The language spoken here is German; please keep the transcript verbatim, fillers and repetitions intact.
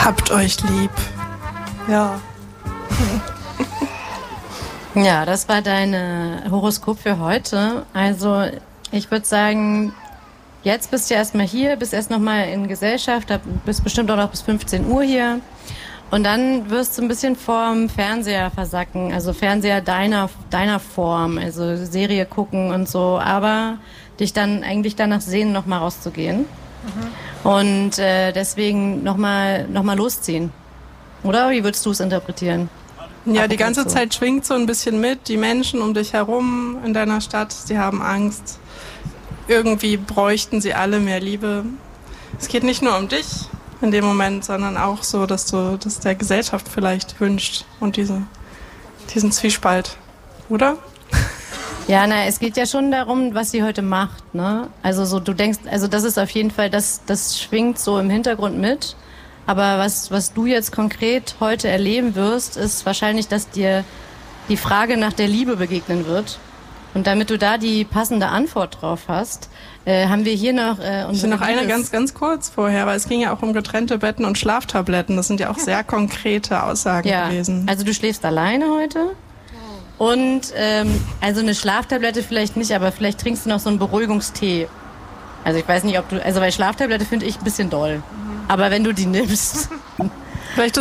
Habt euch lieb. Ja. Ja, das war dein Horoskop für heute. Also ich würde sagen, jetzt bist du erstmal hier, bist erst nochmal in Gesellschaft, bist bestimmt auch noch bis fünfzehn Uhr hier. Und dann wirst du ein bisschen vorm Fernseher versacken, also Fernseher deiner, deiner Form, also Serie gucken und so, aber dich dann eigentlich danach sehen, nochmal rauszugehen. Mhm. Und äh, deswegen nochmal noch mal losziehen. Oder wie würdest du es interpretieren? Ja, die ganze Zeit schwingt so ein bisschen mit. Die Menschen um dich herum in deiner Stadt, die haben Angst. Irgendwie bräuchten sie alle mehr Liebe. Es geht nicht nur um dich in dem Moment, sondern auch so, dass du das der Gesellschaft vielleicht wünscht und diese, diesen Zwiespalt, oder? Ja, na, es geht ja schon darum, was sie heute macht, ne? Also so, du denkst, also das ist auf jeden Fall, das, das schwingt so im Hintergrund mit. Aber was, was du jetzt konkret heute erleben wirst, ist wahrscheinlich, dass dir die Frage nach der Liebe begegnen wird. Und damit du da die passende Antwort drauf hast, äh, haben wir hier noch äh, unsere noch eine ganz, ganz kurz vorher, weil es ging ja auch um getrennte Betten und Schlaftabletten. Das sind ja auch sehr konkrete Aussagen ja, gewesen. Also du schläfst alleine heute. Und ähm, also eine Schlaftablette vielleicht nicht, aber vielleicht trinkst du noch so einen Beruhigungstee. Also ich weiß nicht, ob du, also bei Schlaftablette finde ich ein bisschen doll. Aber wenn du die nimmst. Vielleicht